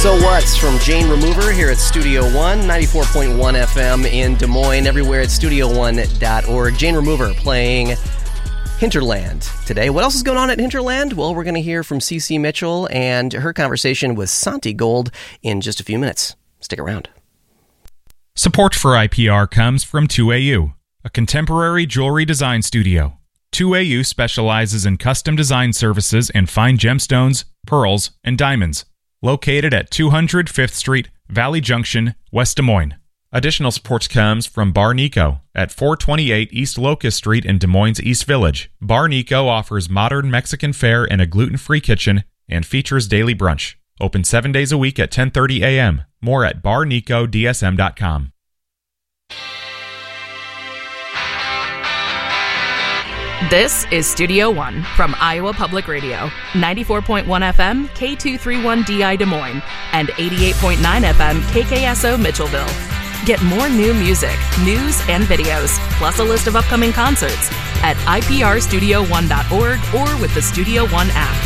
So What's from Jane Remover here at Studio One, 94.1 FM in Des Moines, everywhere at studio1.org. Jane Remover playing Hinterland today. What else is going on at Hinterland? Well, we're going to hear from CeCe Mitchell and her conversation with Santi Gold in just a few minutes. Stick around. Support for IPR comes from 2AU, a contemporary jewelry design studio. 2AU specializes in custom design services in fine gemstones, pearls, and diamonds. Located at 200 5th Street, Valley Junction, West Des Moines. Additional support comes from Bar Nico at 428 East Locust Street in Des Moines East Village. Bar Nico offers modern Mexican fare and a gluten-free kitchen and features daily brunch. Open 7 days a week at 10:30 a.m. More at barnicodsm.com. This is Studio One from Iowa Public Radio, 94.1 FM, K231DI Des Moines, and 88.9 FM, KKSO Mitchellville. Get more new music, news, and videos, plus a list of upcoming concerts at iprstudio1.org or with the Studio One app.